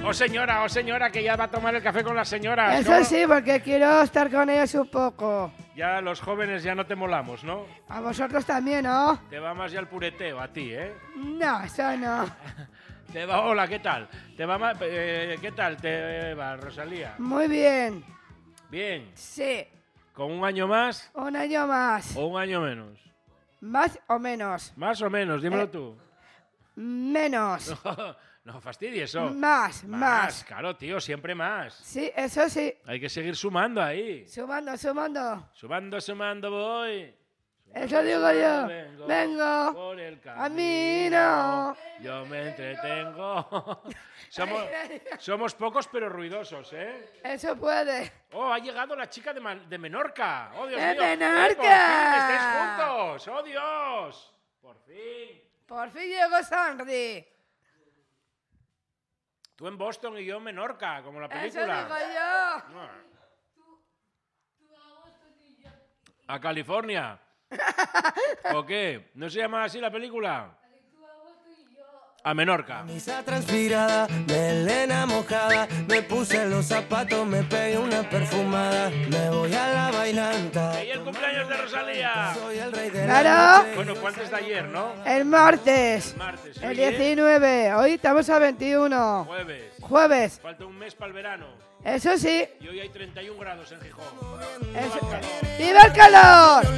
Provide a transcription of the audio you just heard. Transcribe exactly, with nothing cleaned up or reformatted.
Oh señora, oh señora, que ya va a tomar el café con las señoras. Eso ¿no? sí, porque quiero estar con ellos un poco. Ya los jóvenes ya no te molamos, ¿no? A vosotros también, ¿no? Te va más ya el pureteo a ti, ¿eh? No, eso no. Te va, hola, ¿qué tal? Te va más, eh, ¿qué tal te va, Rosalía? Muy bien. Bien. Sí. ¿Con un año más Un año más. o un año menos? ¿Más o menos? Más o menos, dímelo Eh, tú. Menos. No fastidies eso. Más, más. Claro, tío, siempre más. Sí, eso sí. Hay que seguir sumando ahí. Sumando, sumando. Sumando, sumando voy. Eso digo yo. Vengo, Vengo. por el camino. Yo me entretengo. somos, somos pocos pero ruidosos, ¿eh? Eso puede. Oh, ha llegado la chica de, Man- de Menorca. Oh, Dios ¡De mío. Menorca! Eh, por fin estáis juntos. Oh, Dios. Por fin. Por fin llegó Sandy. Tú en Boston y yo en Menorca, como la Eso película. digo yo. No. ¿A California? ¿O qué? ¿No se llama así la película? A Menorca. Camisa transpirada, melena mojada, me puse los zapatos, me pegué una perfumada, me voy a la bailanta. ¡Y el cumpleaños de Rosalía! Soy el rey de Claro. la noche. Bueno, ¿cuánto es de ayer, no? El martes. Martes. El Hoy es diecinueve. Hoy estamos a veintiuno. Jueves. Jueves. Falta un mes para el verano. Eso sí. Y hoy hay treinta y un grados en Gijón. Eso. ¡Viva el calor!